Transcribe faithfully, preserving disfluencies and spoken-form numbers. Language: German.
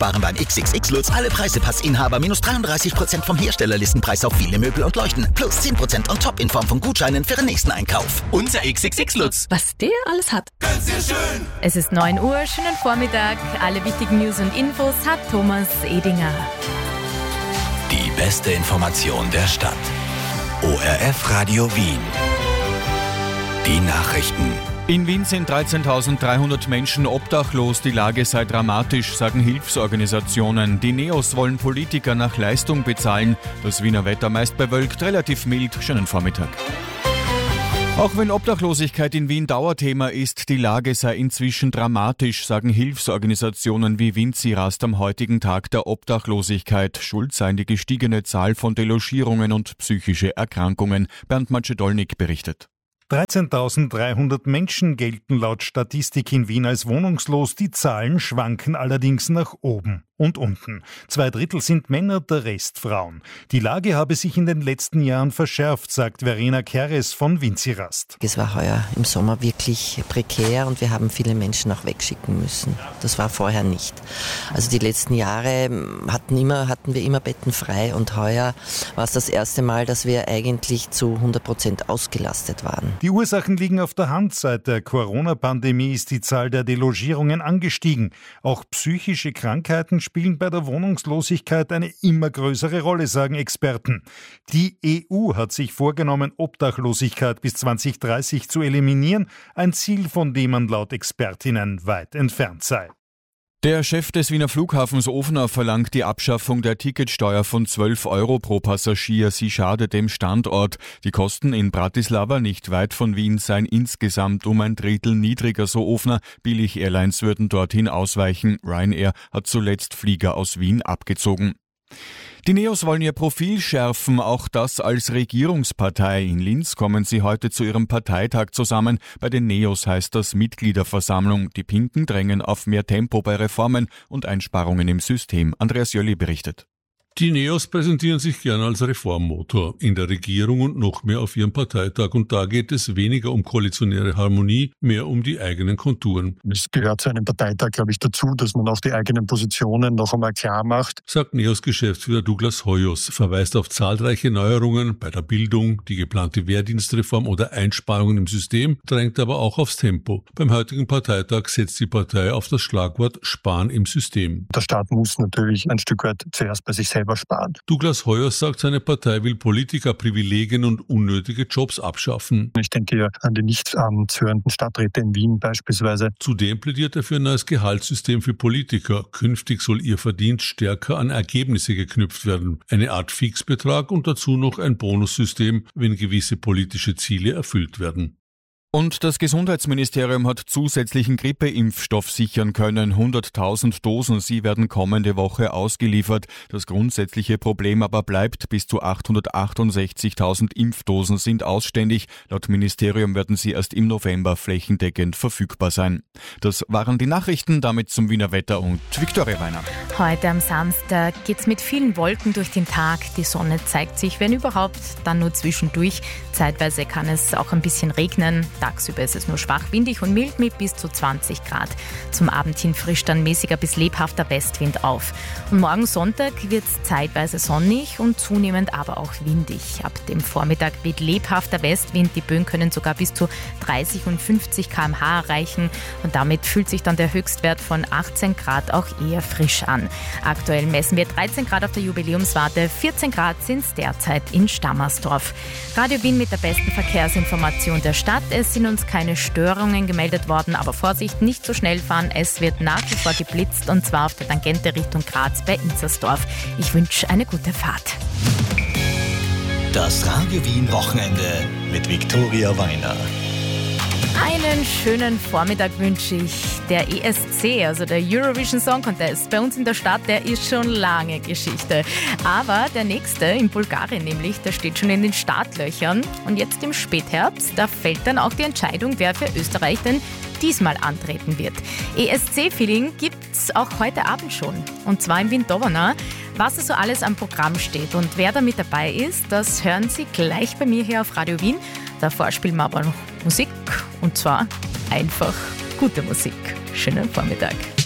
Warenwein X X X Lutz, alle Preisepassinhaber minus dreiunddreißig Prozent vom Herstellerlistenpreis auf viele Möbel und Leuchten. Plus zehn Prozent on top in Form von Gutscheinen für den nächsten Einkauf. Unser X X X Lutz. Was der alles hat. Ganz sehr schön. Es ist neun Uhr, schönen Vormittag. Alle wichtigen News und Infos hat Thomas Edinger. Die beste Information der Stadt. O R F Radio Wien. Die Nachrichten. In Wien sind dreizehntausenddreihundert Menschen obdachlos. Die Lage sei dramatisch, sagen Hilfsorganisationen. Die Neos wollen Politiker nach Leistung bezahlen. Das Wiener Wetter meist bewölkt, relativ mild. Schönen Vormittag. Auch wenn Obdachlosigkeit in Wien Dauerthema ist, die Lage sei inzwischen dramatisch, sagen Hilfsorganisationen wie Vincirast am heutigen Tag der Obdachlosigkeit. Schuld seien die gestiegene Zahl von Delogierungen und psychische Erkrankungen. Bernd Macedolnik berichtet. dreizehntausenddreihundert Menschen gelten laut Statistik in Wien als wohnungslos. Die Zahlen schwanken allerdings nach oben und unten. Zwei Drittel sind Männer, der Rest Frauen. Die Lage habe sich in den letzten Jahren verschärft, sagt Verena Keres von Vincirast. Es war heuer im Sommer wirklich prekär und wir haben viele Menschen auch wegschicken müssen. Das war vorher nicht. Also die letzten Jahre hatten, immer, hatten wir immer Betten frei und heuer war es das erste Mal, dass wir eigentlich zu hundert Prozent ausgelastet waren. Die Ursachen liegen auf der Hand. Seit der Corona-Pandemie ist die Zahl der Delogierungen angestiegen. Auch psychische Krankheiten spielen bei der Wohnungslosigkeit eine immer größere Rolle, sagen Experten. Die E U hat sich vorgenommen, Obdachlosigkeit bis zwanzig dreißig zu eliminieren, ein Ziel, von dem man laut Expertinnen weit entfernt sei. Der Chef des Wiener Flughafens Ofner verlangt die Abschaffung der Ticketsteuer von zwölf Euro pro Passagier. Sie schadet dem Standort. Die Kosten in Bratislava, nicht weit von Wien, seien insgesamt um ein Drittel niedriger, so Ofner. Billig-Airlines würden dorthin ausweichen. Ryanair hat zuletzt Flieger aus Wien abgezogen. Die Neos wollen ihr Profil schärfen, auch das als Regierungspartei. In Linz kommen sie heute zu ihrem Parteitag zusammen. Bei den Neos heißt das Mitgliederversammlung. Die Pinken drängen auf mehr Tempo bei Reformen und Einsparungen im System. Andreas Jölli berichtet. Die Neos präsentieren sich gern als Reformmotor in der Regierung und noch mehr auf ihrem Parteitag. Und da geht es weniger um koalitionäre Harmonie, mehr um die eigenen Konturen. Es gehört zu einem Parteitag, glaube ich, dazu, dass man auch die eigenen Positionen noch einmal klar macht. Sagt Neos-Geschäftsführer Douglas Hoyos, verweist auf zahlreiche Neuerungen bei der Bildung, die geplante Wehrdienstreform oder Einsparungen im System, drängt aber auch aufs Tempo. Beim heutigen Parteitag setzt die Partei auf das Schlagwort Sparen im System. Der Staat muss natürlich ein Stück weit zuerst bei sich selbst sparen. Douglas Hoyos sagt, seine Partei will Politikerprivilegien und unnötige Jobs abschaffen. Ich denke hier an die nicht amtshörenden Stadträte in Wien beispielsweise. Zudem plädiert er für ein neues Gehaltssystem für Politiker. Künftig soll ihr Verdienst stärker an Ergebnisse geknüpft werden. Eine Art Fixbetrag und dazu noch ein Bonussystem, wenn gewisse politische Ziele erfüllt werden. Und das Gesundheitsministerium hat zusätzlichen Grippeimpfstoff sichern können. hunderttausend Dosen, sie werden kommende Woche ausgeliefert. Das grundsätzliche Problem aber bleibt, bis zu achthundertachtundsechzigtausend Impfdosen sind ausständig. Laut Ministerium werden sie erst im November flächendeckend verfügbar sein. Das waren die Nachrichten, damit zum Wiener Wetter und Viktoria Weiner. Heute am Samstag geht's mit vielen Wolken durch den Tag. Die Sonne zeigt sich, wenn überhaupt, dann nur zwischendurch. Zeitweise kann es auch ein bisschen regnen. Tagsüber ist es nur schwach windig und mild mit bis zu zwanzig Grad. Zum Abend hin frischt dann mäßiger bis lebhafter Westwind auf. Und morgen Sonntag wird es zeitweise sonnig und zunehmend aber auch windig. Ab dem Vormittag weht lebhafter Westwind. Die Böen können sogar bis zu dreißig und fünfzig Kilometer pro Stunde erreichen. Und damit fühlt sich dann der Höchstwert von achtzehn Grad auch eher frisch an. Aktuell messen wir dreizehn Grad auf der Jubiläumswarte. vierzehn Grad sind es derzeit in Stammersdorf. Radio Wien mit der besten Verkehrsinformation der Stadt. Es sind uns keine Störungen gemeldet worden, aber Vorsicht, nicht so schnell fahren. Es wird nach wie vor geblitzt und zwar auf der Tangente Richtung Graz bei Inzersdorf. Ich wünsche eine gute Fahrt. Das Radio Wien Wochenende mit Viktoria Weiner. Einen schönen Vormittag wünsche ich. Der E S C, also der Eurovision Song Contest, bei uns in der Stadt, der ist schon lange Geschichte. Aber der nächste, in Bulgarien nämlich, der steht schon in den Startlöchern. Und jetzt im Spätherbst, da fällt dann auch die Entscheidung, wer für Österreich denn diesmal antreten wird. E S C-Feeling gibt's auch heute Abend schon. Und zwar im Wien-Dovana. Was so alles am Programm steht und wer da mit dabei ist, das hören Sie gleich bei mir hier auf Radio Wien. Davor spielen wir aber noch Musik und zwar einfach gute Musik. Schönen Vormittag.